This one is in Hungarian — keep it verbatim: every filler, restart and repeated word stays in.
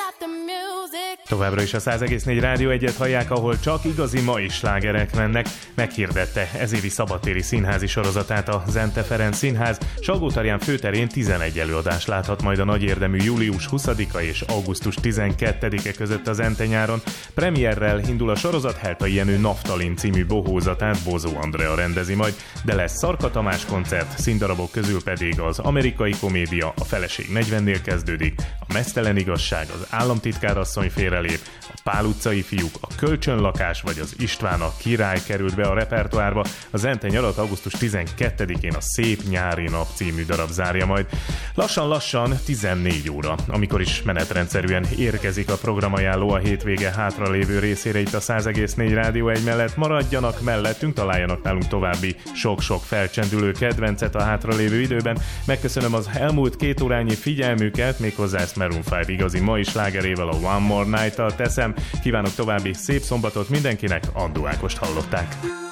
Továbbra is a száz egész négy Rádió egyet hallják, ahol csak igazi mai slágerek mennek. Meghirdette ezévi szabadtéri színházi sorozatát a Zente Ferenc Színház. Salgótarján főterén tizenegy előadás láthat majd a nagy érdemű július huszadika és augusztus tizenkettedike között a Zente nyáron. Premierrel indul a sorozat, Heltai Jenő Naftalin című bohózatát Bozó Andrea rendezi majd, de lesz Szarka Tamás koncert, színdarabok közül pedig az Amerikai komédia, A feleség negyvennél kezdődik, A meztelen igazság, Az államtitkárasszony félrelép, A Pál utcai fiúk, A kölcsönlakás vagy Az István a király került be a repertoárba. A Zente nyarat augusztus tizenkettedikén a Szép nyári nap című darab zárja majd. Lassan-lassan tizennégy óra, amikor is menetrendszerűen érkezik a programajánló a hétvége hátralévő részére itt a száz egész négy Rádió egy mellett. Maradjanak mellettünk, találjanak nálunk további sok-sok felcsendülő kedvencet a hátralévő időben. Megköszönöm az elmúlt két órányi figyelmüket, méghozzá ezt Maroon öt igazi mai slágerével, a One More Night-tal teszem. Kívánok további szép szombatot mindenkinek, Andó Ágost hallották.